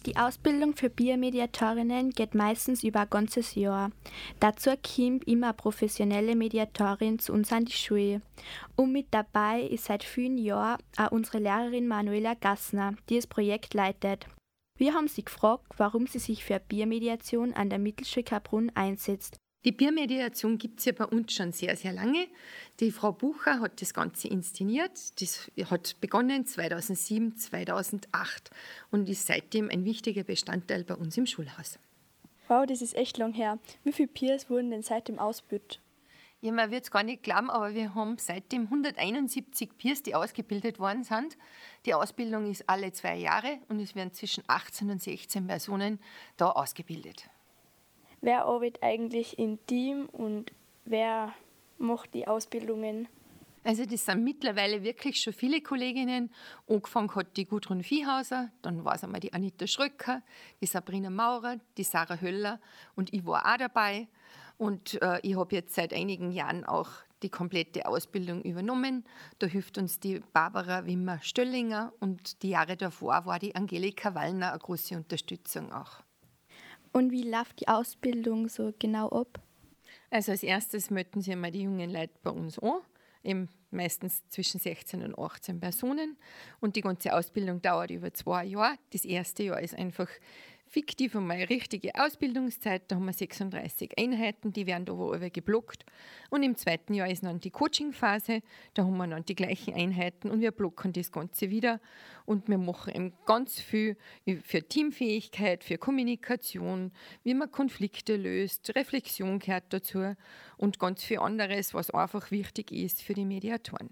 Die Ausbildung für Peer-Mediatorinnen geht meistens über ein ganzes Jahr. Dazu kommt immer eine professionelle Mediatorin zu uns an die Schule. Und mit dabei ist seit vielen Jahren auch unsere Lehrerin Manuela Gassner, die das Projekt leitet. Wir haben sie gefragt, warum sie sich für eine Peer-Mediation an der Mittelschule Kaprun einsetzt. Die Peer-Mediation gibt es ja bei uns schon sehr, sehr lange. Die Frau Bucher hat das Ganze inszeniert. Das hat begonnen 2007, 2008 und ist seitdem ein wichtiger Bestandteil bei uns im Schulhaus. Wow, das ist echt lang her. Wie viele Peers wurden denn seitdem ausgebildet? Ja, man wird es gar nicht glauben, aber wir haben seitdem 171 Peers, die ausgebildet worden sind. Die Ausbildung ist alle 2 Jahre und es werden zwischen 18 und 16 Personen da ausgebildet. Wer arbeitet eigentlich im Team und wer macht die Ausbildungen? Also das sind mittlerweile wirklich schon viele Kolleginnen. Angefangen hat die Gudrun Viehhauser, dann war es einmal die Anita Schröcker, die Sabrina Maurer, die Sarah Höller und ich war auch dabei. Und ich habe jetzt seit einigen Jahren auch die komplette Ausbildung übernommen. Da hilft uns die Barbara Wimmer-Stöllinger und die Jahre davor war die Angelika Wallner eine große Unterstützung auch. Und wie läuft die Ausbildung so genau ab? Also als erstes melden sich einmal die jungen Leute bei uns an, eben meistens zwischen 16 und 18 Personen. Und die ganze Ausbildung dauert über 2 Jahre. Das erste Jahr ist einfach fiktiv einmal eine richtige Ausbildungszeit. Da haben wir 36 Einheiten, die werden da alle geblockt. Und im zweiten Jahr ist dann die Coaching-Phase. Da haben wir dann die gleichen Einheiten und wir blocken das Ganze wieder. Und wir machen eben ganz viel für Teamfähigkeit, für Kommunikation, wie man Konflikte löst, Reflexion gehört dazu und ganz viel anderes, was einfach wichtig ist für die Mediatoren.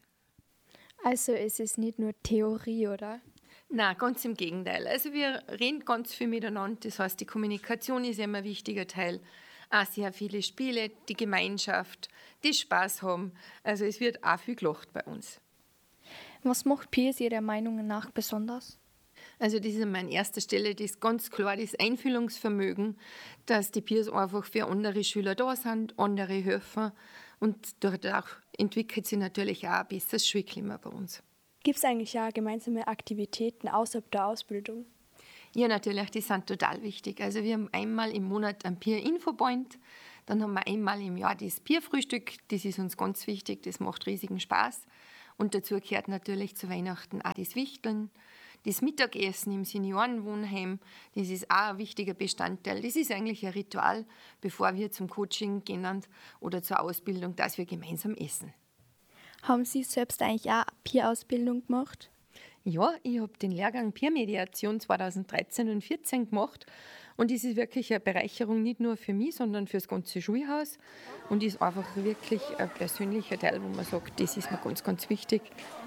Also es ist nicht nur Theorie, oder? Nein, ganz im Gegenteil. Also wir reden ganz viel miteinander. Das heißt, die Kommunikation ist immer ein wichtiger Teil. Auch sehr viele Spiele, die Gemeinschaft, die Spaß haben. Also es wird auch viel gelacht bei uns. Was macht Peers Ihrer Meinung nach besonders? Also das ist an erster Stelle das ganz klar das Einfühlungsvermögen, dass die Peers einfach für andere Schüler da sind, andere helfen. Und dadurch entwickelt sich natürlich auch ein besseres Schulklima bei uns. Gibt es eigentlich ja gemeinsame Aktivitäten außerhalb der Ausbildung? Ja, natürlich, die sind total wichtig. Also wir haben einmal im Monat einen Peer-Info-Point, dann haben wir einmal im Jahr das Peer-Frühstück, das ist uns ganz wichtig, das macht riesigen Spaß. Und dazu gehört natürlich zu Weihnachten auch das Wichteln, das Mittagessen im Seniorenwohnheim, das ist auch ein wichtiger Bestandteil. Das ist eigentlich ein Ritual, bevor wir zum Coaching gehen oder zur Ausbildung, dass wir gemeinsam essen. Haben Sie selbst eigentlich auch eine Peer-Ausbildung gemacht? Ja, ich habe den Lehrgang Peer-Mediation 2013 und 2014 gemacht und das ist wirklich eine Bereicherung nicht nur für mich, sondern für das ganze Schulhaus und ist einfach wirklich ein persönlicher Teil, wo man sagt, das ist mir ganz, ganz wichtig.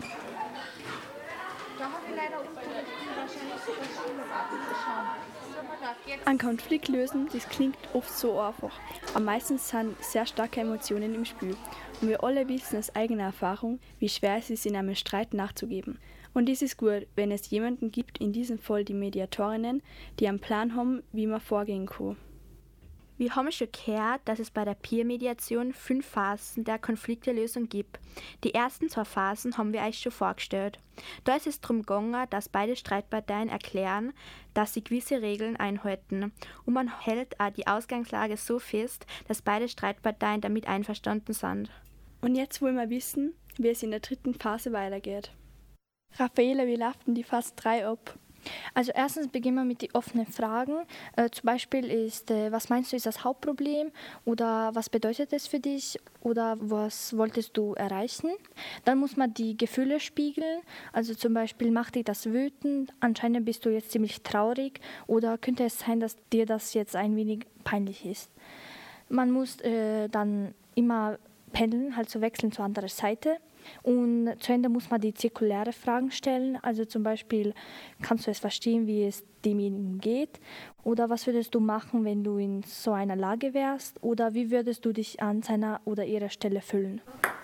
Ein Konflikt lösen, das klingt oft so einfach, aber meistens sind sehr starke Emotionen im Spiel. Und wir alle wissen aus eigener Erfahrung, wie schwer es ist, in einem Streit nachzugeben. Und es ist gut, wenn es jemanden gibt, in diesem Fall die Mediatorinnen, die einen Plan haben, wie man vorgehen kann. Wir haben schon gehört, dass es bei der Peer-Mediation 5 Phasen der Konfliktelösung gibt. Die ersten 2 Phasen haben wir euch schon vorgestellt. Da ist es darum gegangen, dass beide Streitparteien erklären, dass sie gewisse Regeln einhalten. Und man hält auch die Ausgangslage so fest, dass beide Streitparteien damit einverstanden sind. Und jetzt wollen wir wissen, wie es in der 3. Phase weitergeht. Raffaela, wie läuft denn die Phase 3 ab? Also erstens beginnen wir mit den offenen Fragen. Zum Beispiel ist, was meinst du ist das Hauptproblem oder was bedeutet es für dich oder was wolltest du erreichen? Dann muss man die Gefühle spiegeln, also zum Beispiel macht dich das wütend, anscheinend bist du jetzt ziemlich traurig oder könnte es sein, dass dir das jetzt ein wenig peinlich ist. Man muss dann immer pendeln, halt so wechseln zur anderen Seite. Und zu Ende muss man die zirkuläre Fragen stellen, also zum Beispiel, kannst du es verstehen, wie es demjenigen geht? Oder was würdest du machen, wenn du in so einer Lage wärst? Oder wie würdest du dich an seiner oder ihrer Stelle fühlen?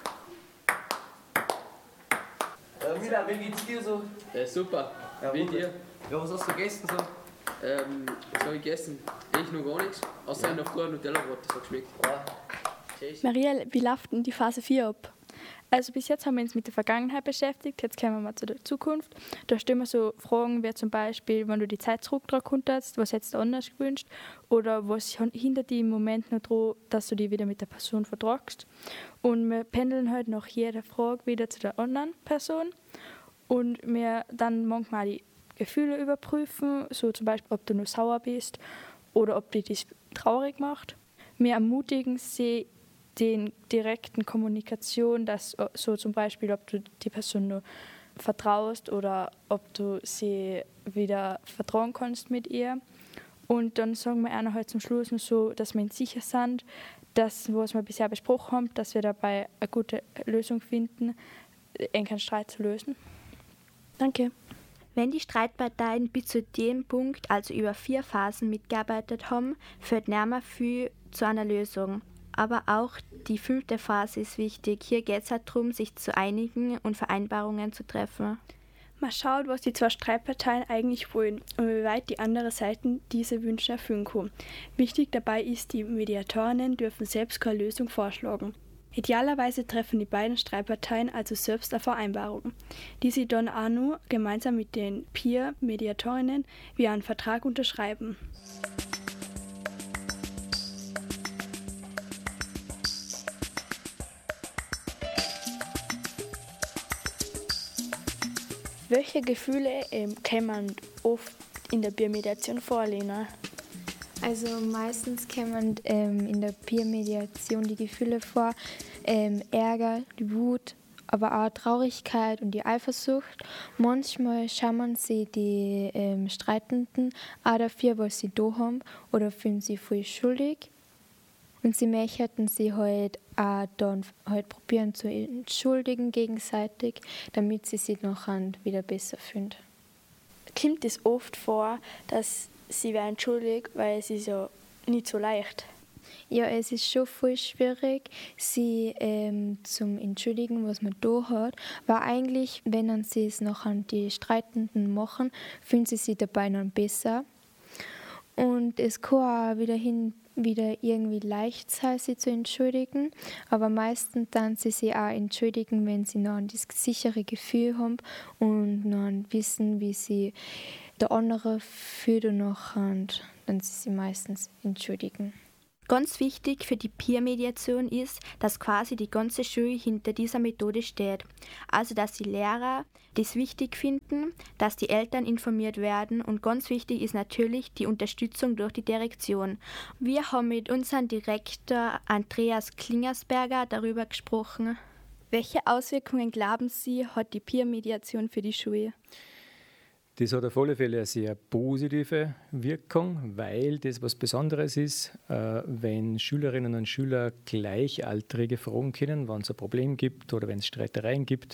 Mila, wie geht's dir so? Super. Ja, Wie dir? Ja, was hast du gegessen so? Was habe ich gegessen? Eigentlich noch gar nichts. Außer noch vorher Nutella-Brot, das hat geschmeckt. Ja. Marielle, wie läuft denn die Phase 4 ab? Also bis jetzt haben wir uns mit der Vergangenheit beschäftigt, jetzt kommen wir mal zu der Zukunft. Da stellen wir so Fragen wie zum Beispiel, wenn du die Zeit zurückdrehen könntest, was hättest du anders gewünscht oder was hindert dich im Moment noch daran, dass du dich wieder mit der Person vertragst. Und wir pendeln halt nach jeder Frage wieder zu der anderen Person und wir dann manchmal die Gefühle überprüfen, so zum Beispiel, ob du nur sauer bist oder ob dich das traurig macht. Wir ermutigen sie den direkten Kommunikation, dass so zum Beispiel, ob du die Person nur vertraust oder ob du sie wieder vertrauen kannst mit ihr. Und dann sagen wir einer halt zum Schluss noch so, dass wir uns sicher sind, dass, was wir bisher besprochen haben, dass wir dabei eine gute Lösung finden, einen Streit zu lösen. Danke. Wenn die Streitparteien bis zu dem Punkt, also über 4 Phasen mitgearbeitet haben, führt nicht viel zu einer Lösung. Aber auch die 5. Phase ist wichtig. Hier geht es halt darum, sich zu einigen und Vereinbarungen zu treffen. Man schaut, was die 2 Streitparteien eigentlich wollen und wie weit die andere Seite diese Wünsche erfüllen kann. Wichtig dabei ist, die Mediatorinnen dürfen selbst keine Lösung vorschlagen. Idealerweise treffen die beiden Streitparteien also selbst eine Vereinbarung, die sie dann auch nur gemeinsam mit den Peer-Mediatorinnen via einen Vertrag unterschreiben. Welche Gefühle kommen oft in der Peer-Mediation vor, Lena? Also meistens kommen in der Peer-Mediation die Gefühle vor, Ärger, die Wut, aber auch Traurigkeit und die Eifersucht. Manchmal schauen sie die Streitenden auch dafür, was sie da haben, oder fühlen sie voll schuldig. Und sie möchten sie halt auch dann halt probieren zu entschuldigen gegenseitig, damit sie sich nachher wieder besser fühlen. Kommt es oft vor, dass sie werden entschuldigt, weil es ist ja nicht so leicht. Ja, es ist schon voll schwierig, sie zum Entschuldigen, was man da hat. Aber eigentlich, wenn sie es nachher die Streitenden machen, fühlen sie sich dabei dann besser. Und es kann auch wieder irgendwie leicht sein, sie zu entschuldigen. Aber meistens dann sie sich auch entschuldigen, wenn sie noch das sichere Gefühl haben und noch wissen, wie sie der andere fühlt und nachher dann sie meistens entschuldigen. Ganz wichtig für die Peer-Mediation ist, dass quasi die ganze Schule hinter dieser Methode steht. Also, dass die Lehrer das wichtig finden, dass die Eltern informiert werden und ganz wichtig ist natürlich die Unterstützung durch die Direktion. Wir haben mit unserem Direktor Andreas Klingersberger darüber gesprochen. Welche Auswirkungen glauben Sie, hat die Peer-Mediation für die Schule? Das hat auf alle Fälle eine sehr positive Wirkung, weil das was Besonderes ist, wenn Schülerinnen und Schüler Gleichaltrige fragen können, wenn es ein Problem gibt oder wenn es Streitereien gibt,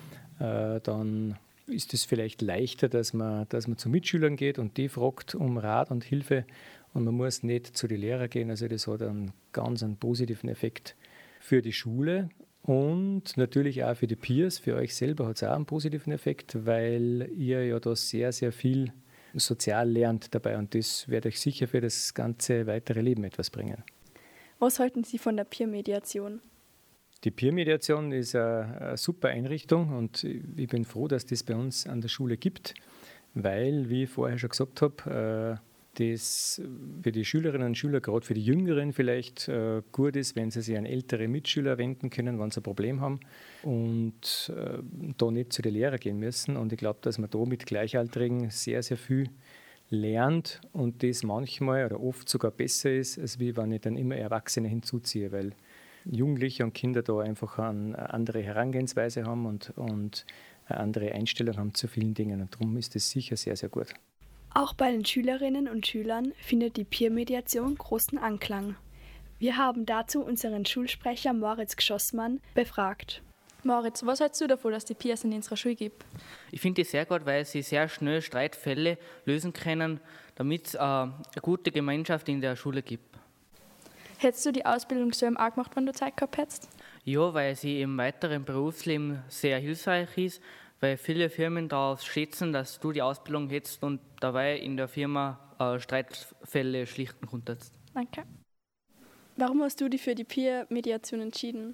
dann ist es vielleicht leichter, dass man zu Mitschülern geht und die fragt um Rat und Hilfe und man muss nicht zu den Lehrern gehen. Also das hat einen positiven Effekt für die Schule. Und natürlich auch für die Peers, für euch selber hat es auch einen positiven Effekt, weil ihr ja da sehr, sehr viel sozial lernt dabei und das wird euch sicher für das ganze weitere Leben etwas bringen. Was halten Sie von der Peer-Mediation? Die Peer-Mediation ist eine super Einrichtung und ich bin froh, dass das bei uns an der Schule gibt, weil, wie ich vorher schon gesagt habe, das für die Schülerinnen und Schüler, gerade für die Jüngeren vielleicht gut ist, wenn sie sich an ältere Mitschüler wenden können, wenn sie ein Problem haben und da nicht zu den Lehrern gehen müssen. Und ich glaube, dass man da mit Gleichaltrigen sehr, sehr viel lernt und das manchmal oder oft sogar besser ist, als wie wenn ich dann immer Erwachsene hinzuziehe, weil Jugendliche und Kinder da einfach eine andere Herangehensweise haben und eine andere Einstellung haben zu vielen Dingen. Und darum ist das sicher sehr, sehr gut. Auch bei den Schülerinnen und Schülern findet die Peer-Mediation großen Anklang. Wir haben dazu unseren Schulsprecher Moritz Geschossmann befragt. Moritz, was hältst du davon, dass die Peers in unserer Schule gibt? Ich finde es sehr gut, weil sie sehr schnell Streitfälle lösen können, damit es eine gute Gemeinschaft in der Schule gibt. Hättest du die Ausbildung so auch gemacht, wenn du Zeit gehabt hättest? Ja, weil sie im weiteren Berufsleben sehr hilfreich ist, weil viele Firmen darauf schätzen, dass du die Ausbildung hättest und dabei in der Firma Streitfälle schlichten konntest. Danke. Warum hast du dich für die Peer-Mediation entschieden?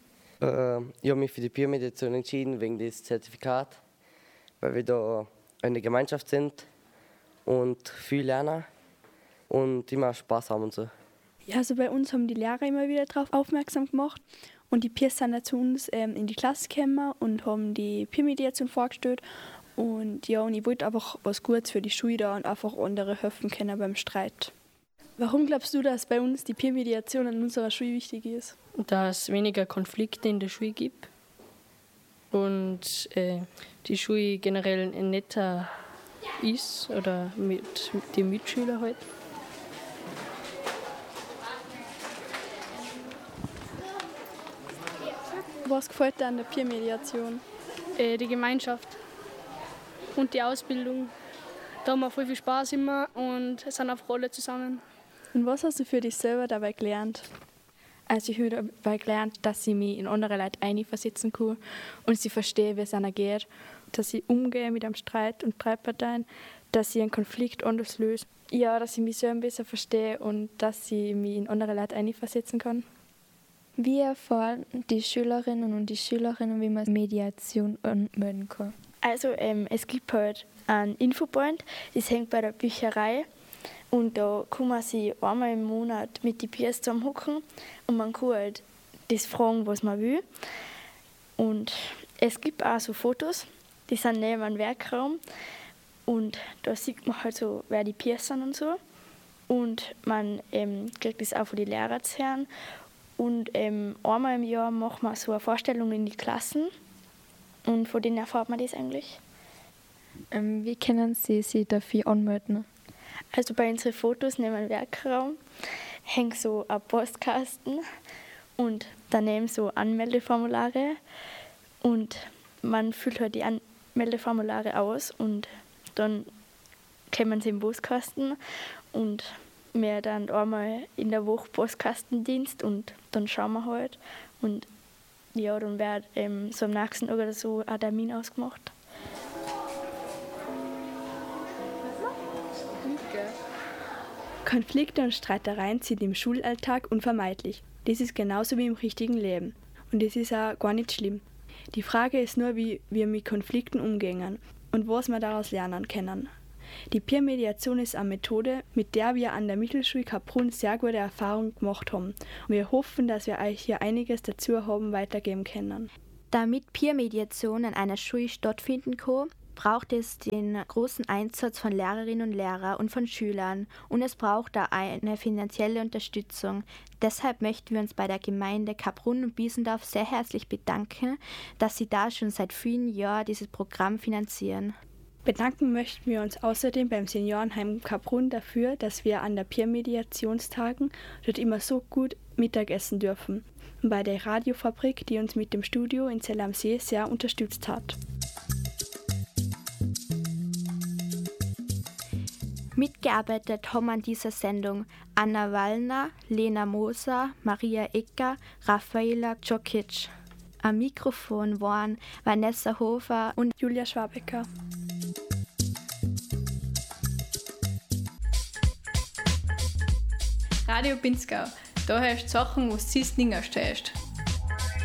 Ich habe mich für die Peer-Mediation entschieden wegen des Zertifikats, weil wir da eine Gemeinschaft sind und viel lernen und immer Spaß haben und so. Ja, also bei uns haben die Lehrer immer wieder darauf aufmerksam gemacht und die Peers sind dann zu uns in die Klasse gekommen und haben die Peer-Mediation vorgestellt. Und ja, und ich wollte einfach was Gutes für die Schule da und einfach andere helfen können beim Streit. Warum glaubst du, dass bei uns die Peer-Mediation an unserer Schule wichtig ist? Dass es weniger Konflikte in der Schule gibt und die Schule generell netter ist oder mit den Mitschülern halt. Was gefällt dir an der Peer-Mediation? Die Gemeinschaft und die Ausbildung. Da haben wir voll viel Spaß immer und es sind einfach alle zusammen. Und was hast du für dich selber dabei gelernt? Also ich habe dabei gelernt, dass ich mich in andere Leute einversetzen kann und sie verstehe, wie es ihnen geht, dass ich umgehe mit einem Streit und Streitparteien, dass ich einen Konflikt anders löse. Ja, dass ich mich selber besser verstehe und dass ich mich in andere Leute einversetzen kann. Wie erfahren die Schülerinnen und die Schülerinnen, wie man Mediation anmelden kann? Also es gibt halt einen Infopoint, das hängt bei der Bücherei. Und da kann man sich einmal im Monat mit den Peers zusammenhocken und man kann halt das fragen, was man will. Und es gibt auch so Fotos, die sind neben einem Werkraum und da sieht man halt so, wer die Peers sind und so. Und man kriegt das auch von den Lehrern zu hören. Und einmal im Jahr machen wir so eine Vorstellung in die Klassen und von denen erfahrt man das eigentlich. Wie können Sie sich dafür anmelden? Also bei unseren Fotos neben dem Werkraum hängt so ein Postkasten und daneben so Anmeldeformulare und man füllt halt die Anmeldeformulare aus und dann kommen sie im Postkasten und wir dann einmal in der Woche Postkastendienst und dann schauen wir halt und ja, dann wird so am nächsten Tag oder so ein Termin ausgemacht. Konflikte und Streitereien sind im Schulalltag unvermeidlich. Das ist genauso wie im richtigen Leben. Und das ist auch gar nicht schlimm. Die Frage ist nur, wie wir mit Konflikten umgehen und was wir daraus lernen können. Die Peer-Mediation ist eine Methode, mit der wir an der Mittelschule Kaprun sehr gute Erfahrungen gemacht haben. Und wir hoffen, dass wir euch hier einiges dazu haben weitergeben können. Damit Peer-Mediation an einer Schule stattfinden kann, braucht es den großen Einsatz von Lehrerinnen und Lehrern und von Schülern und es braucht auch eine finanzielle Unterstützung. Deshalb möchten wir uns bei der Gemeinde Kaprun und Biesendorf sehr herzlich bedanken, dass sie da schon seit vielen Jahren dieses Programm finanzieren. Bedanken möchten wir uns außerdem beim Seniorenheim Kaprun dafür, dass wir an der Peer-Mediationstagen dort immer so gut Mittagessen dürfen. Und bei der Radiofabrik, die uns mit dem Studio in Zell am See sehr unterstützt hat. Mitgearbeitet haben an dieser Sendung Anna Wallner, Lena Moser, Maria Ecker, Raffaela Djokic. Am Mikrofon waren Vanessa Hofer und Julia Schwabecker. Radio Pinzgau, da hörst du Sachen, was du nicht stehst.